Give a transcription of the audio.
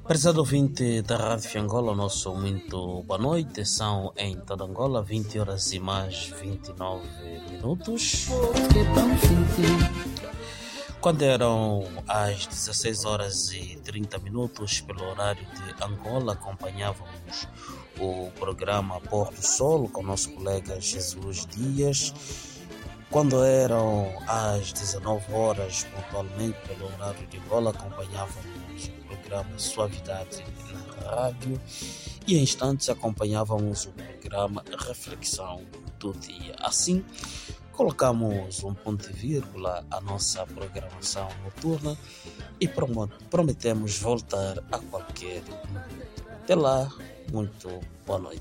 Prezado ouvinte da Rádio Angola, nosso muito boa noite. São em toda Angola 20 horas e mais 29 minutos. Quando eram às 16 horas e 30 minutos, pelo horário de Angola, acompanhávamos o programa Pôr do Sol com nosso colega Jesus Dias. Quando eram às 19 horas, pontualmente, pelo horário de Angola, acompanhávamos o programa Suavidade na rádio e em instantes acompanhávamos o programa Reflexão do Dia. Assim, colocamos um ponto e vírgula à nossa programação noturna e prometemos voltar a qualquer momento. Até lá, muito boa noite.